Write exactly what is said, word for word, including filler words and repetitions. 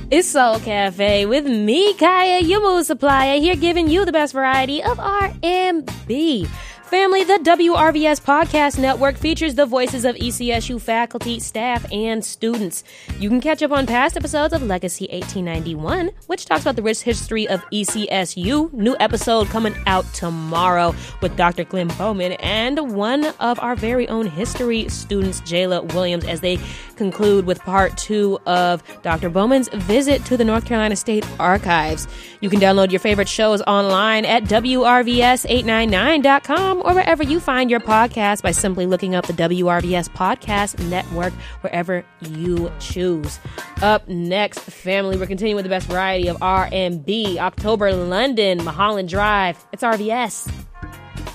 It's Soul Cafe with me, Kaya, your mood supplier, here giving you the best variety of R and B. Family, the W R V S Podcast Network features the voices of E C S U faculty, staff, and students. You can catch up on past episodes of Legacy eighteen ninety-one, which talks about the rich history of E C S U. New episode coming out tomorrow with Doctor Glenn Bowman and one of our very own history students, Jayla Williams, as they conclude with part two of Doctor Bowman's visit to the North Carolina State Archives. You can download your favorite shows online at W R V S eight ninety-nine dot com or wherever you find your podcast by simply looking up the W R V S Podcast Network wherever you choose. Up next, family, we're continuing with the best variety of R and B. October, London, Mulholland Drive. It's R V S.